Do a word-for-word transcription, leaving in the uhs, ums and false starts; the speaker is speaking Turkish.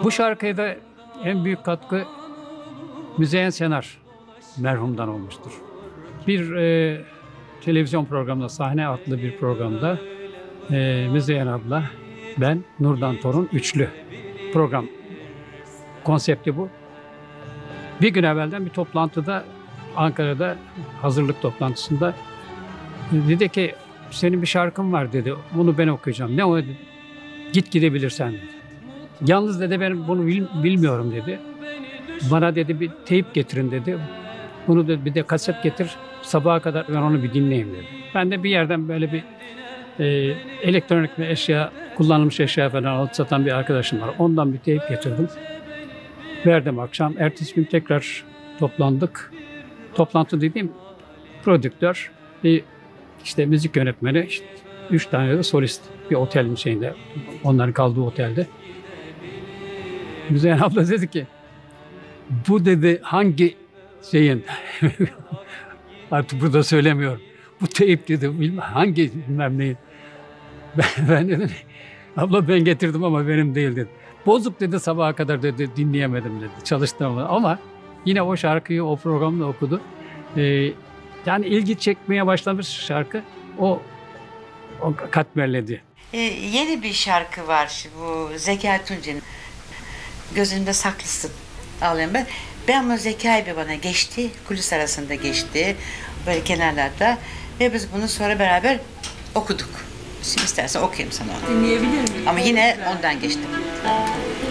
Bu şarkıya da en büyük katkı Müzeyyen Senar merhumdan olmuştur. Bir e, televizyon programında, Sahne adlı bir programda e, Müzeyyen abla, ben, Nurdan Torun üçlü program konsepti bu. Bir gün evvelden bir toplantıda, Ankara'da hazırlık toplantısında dedi ki senin bir şarkın var dedi. Bunu ben okuyacağım. Ne o dedi? Git gidebilirsen dedi. Yalnız dedi ben bunu bil, bilmiyorum dedi. Bana dedi bir teyip getirin dedi. Bunu da bir de kaset getir. Sabaha kadar ben onu bir dinleyeyim dedi. Ben de bir yerden böyle bir e, elektronik bir eşya, kullanılmış eşya falan alıp satan bir arkadaşım var. Ondan bir teyip getirdim. Verdim akşam. Ertesi gün tekrar toplandık. Toplantı dediğim prodüktör, bir işte müzik yönetmeni, işte üç tane de solist bir otelin şeyinde, onların kaldığı otelde. Müzeyyen abla dedi ki, bu dedi hangi şeyin, artık burada söylemiyorum, bu teyip dedi, bilmem hangi bilmem neyin. Ben, ben dedim, abla ben getirdim ama benim değil dedi. Bozuk dedi, sabaha kadar dedi, dinleyemedim dedi, çalıştım ama yine o şarkıyı o programda okudu. Ee, yani ilgi çekmeye başlamış şarkı, o, o katmerledi. Ee, yeni bir şarkı var bu Zekai Tunç'un. Gözünde saklısın ağlıyorum ben. Ben bunu Zekai bir bana geçti, kulis arasında geçti, böyle kenarlarda ve biz bunu sonra beraber okuduk. Şimdi istersen okuyayım sana onu. Dinleyebilir miyim? Ama yine ondan geçtim.